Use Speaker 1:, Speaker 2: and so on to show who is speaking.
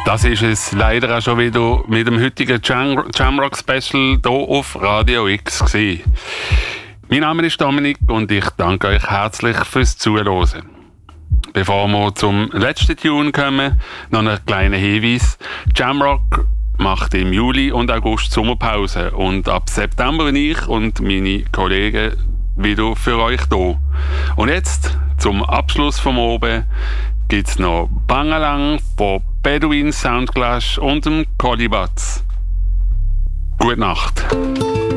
Speaker 1: Das ist es leider auch schon wieder mit dem heutigen Jamrock Special hier auf Radio X gewesen. Mein Name ist Dominik und ich danke euch herzlich fürs Zuhören. Bevor wir zum letzten Tune kommen, noch einen kleinen Hinweis. Jamrock macht im Juli und August Sommerpause und ab September bin ich und meine Kollegen wieder für euch da. Und jetzt, zum Abschluss vom Oben, gibt es noch Bangalang von Bedouin Soundclash und dem Collie Butts. Gute Nacht.